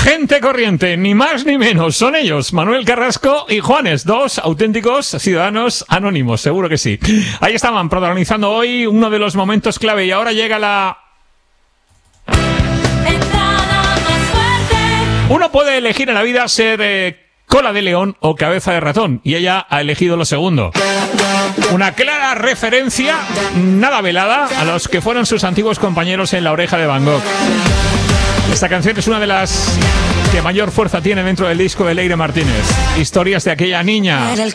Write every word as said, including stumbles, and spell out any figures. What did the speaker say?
Gente corriente, ni más ni menos, son ellos, Manuel Carrasco y Juanes, dos auténticos ciudadanos anónimos, seguro que sí. Ahí estaban protagonizando hoy uno de los momentos clave y ahora llega la... Uno puede elegir en la vida ser eh, cola de león o cabeza de ratón, y ella ha elegido lo segundo. Una clara referencia, nada velada, a los que fueron sus antiguos compañeros en La Oreja de Van Gogh. Esta canción es una de las que mayor fuerza tiene dentro del disco de Leire Martínez. Historias de aquella niña.